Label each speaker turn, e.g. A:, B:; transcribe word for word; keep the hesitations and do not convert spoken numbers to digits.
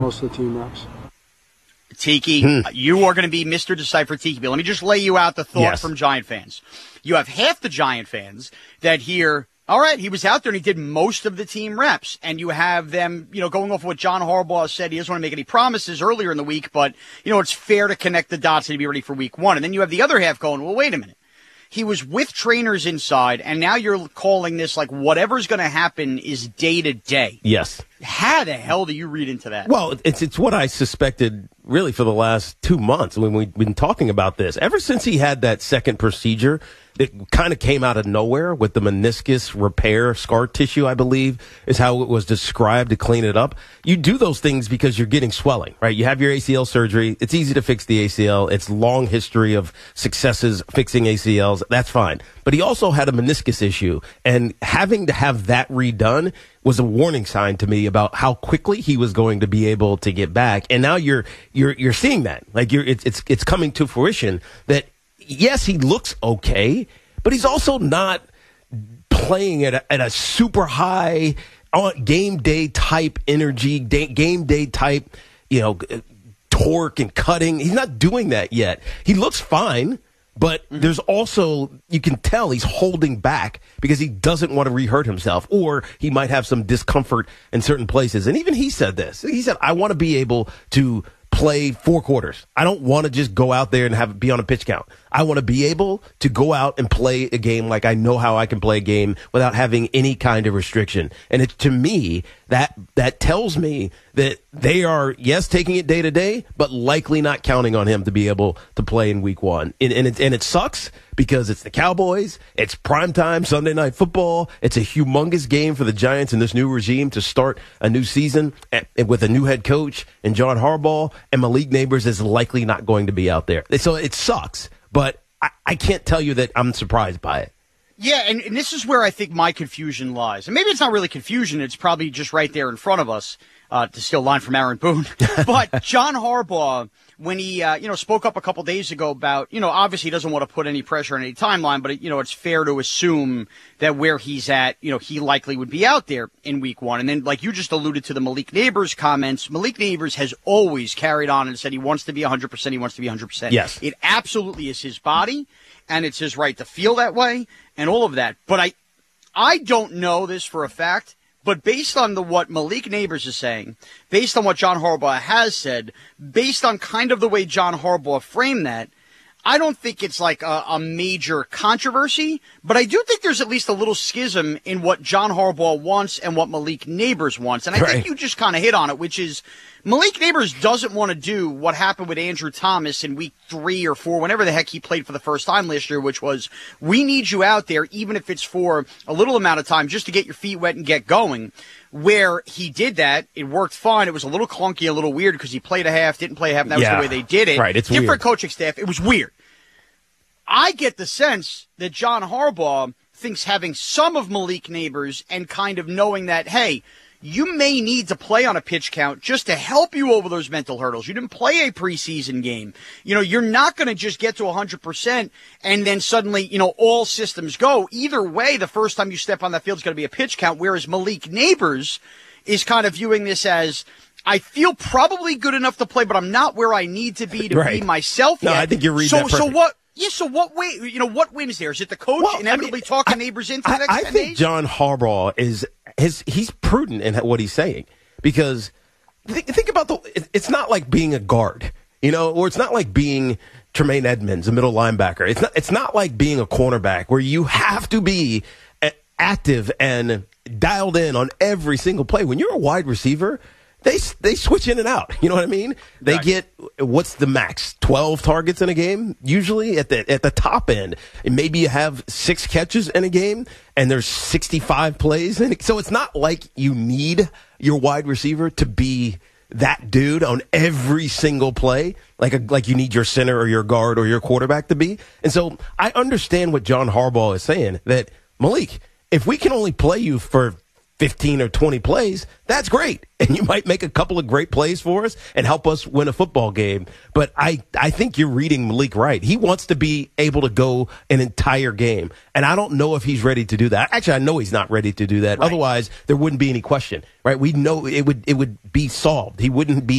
A: most of the team reps.
B: Tiki, hmm. you are going to be Mister Decipher Tiki. But let me just lay you out the thought
C: yes.
B: from Giant fans. You have half the Giant fans that hear, all right, he was out there and he did most of the team reps. And you have them, you know, going off of what John Harbaugh said. He doesn't want to make any promises earlier in the week, but, you know, it's fair to connect the dots and be ready for week one. And then you have the other half going, well, wait a minute. He was with trainers inside, and now you're calling this like whatever's going to happen is day to day.
C: Yes.
B: How the hell do you read into that?
C: Well, it's it's what I suspected really for the last two months when we've been talking about this. Ever since he had that second procedure that kind of came out of nowhere with the meniscus repair, scar tissue, I believe, is how it was described to clean it up. You do those things because you're getting swelling, right? You have your A C L surgery. It's easy to fix the A C L. It's long history of successes fixing A C Ls. That's fine. But he also had a meniscus issue, and having to have that redone was a warning sign to me about how quickly he was going to be able to get back. And now you're you're you're seeing that. Like you're it's it's it's coming to fruition that yes, he looks okay, but he's also not playing at a, at a super high on game day type energy, day, game day type, you know, torque and cutting. He's not doing that yet. He looks fine. But there's also, you can tell he's holding back because he doesn't want to re-hurt himself, or he might have some discomfort in certain places. And even he said this. He said, I want to be able to play four quarters. I don't want to just go out there and have be on a pitch count. I want to be able to go out and play a game like I know how I can play a game without having any kind of restriction. And it, to me, that that tells me that they are, yes, taking it day to day, but likely not counting on him to be able to play in week one. And, and, it, and it sucks because it's the Cowboys. It's primetime Sunday Night Football. It's a humongous game for the Giants and this new regime to start a new season at, with a new head coach and John Harbaugh, and Malik Nabers is likely not going to be out there. So it sucks. But I, I can't tell you that I'm surprised by it.
B: Yeah, and, and this is where I think my confusion lies. And maybe it's not really confusion. It's probably just right there in front of us, uh, to steal a line from Aaron Boone. But John Harbaugh, when he, uh, you know, spoke up a couple days ago about, you know, obviously he doesn't want to put any pressure on any timeline, but, it, you know, it's fair to assume that where he's at, you know, he likely would be out there in week one. And then, like you just alluded to the Malik Nabers comments, Malik Nabers has always carried on and said he wants to be one hundred percent, he wants to be one hundred percent.
C: Yes.
B: It absolutely is his body, and it's his right to feel that way, and all of that. But I, I don't know this for a fact, but based on the what Malik Nabers is saying, based on what John Harbaugh has said, based on kind of the way John Harbaugh framed that, I don't think it's like a, a major controversy, but I do think there's at least a little schism in what John Harbaugh wants and what Malik Nabers wants. And I
C: right.
B: think you just kind of hit on it, which is Malik Nabers doesn't want to do what happened with Andrew Thomas in week three or four, whenever the heck he played for the first time last year, which was, we need you out there, even if it's for a little amount of time, just to get your feet wet and get going. Where he did that, it worked fine. It was a little clunky, a little weird because he played a half, didn't play a half, and that
C: yeah.
B: was the way they did it.
C: Right, it's
B: Different
C: weird.
B: coaching staff. It was weird. I get the sense that John Harbaugh thinks having some of Malik Nabers and kind of knowing that, hey, you may need to play on a pitch count just to help you over those mental hurdles. You didn't play a preseason game. You know, you're not going to just get to one hundred percent and then suddenly, you know, all systems go. Either way, the first time you step on that field is going to be a pitch count, whereas Malik Nabers is kind of viewing this as, I feel probably good enough to play, but I'm not where I need to be to
C: right.
B: be myself
C: no,
B: yet.
C: I think you're reading
B: so,
C: that perfect.
B: So what? Yeah, so what way, you know, what wins there? Is it the coach
C: well,
B: inevitably
C: I mean,
B: talking
C: I,
B: Nabers into
C: I,
B: the next
C: I
B: ten
C: think
B: days?
C: John Harbaugh is his he's prudent in what he's saying, because th- think about the it, it's not like being a guard, you know, or it's not like being Tremaine Edmonds, a middle linebacker. It's not it's not like being a cornerback where you have to be a- active and dialed in on every single play. When you're a wide receiver, They they switch in and out. You know what I mean? They
B: right.
C: get, what's the max? twelve targets in a game, usually at the at the top end. And maybe you have six catches in a game, and there's sixty-five plays. And so it's not like you need your wide receiver to be that dude on every single play, like a, like you need your center or your guard or your quarterback to be. And so I understand what John Harbaugh is saying, that, Malik, if we can only play you for fifteen or twenty plays, that's great. And you might make a couple of great plays for us and help us win a football game. But I, I think you're reading Malik right. He wants to be able to go an entire game. And I don't know if he's ready to do that. Actually, I know he's not ready to do that. Right. Otherwise, there wouldn't be any question, right? We know it would, it would be solved. He wouldn't be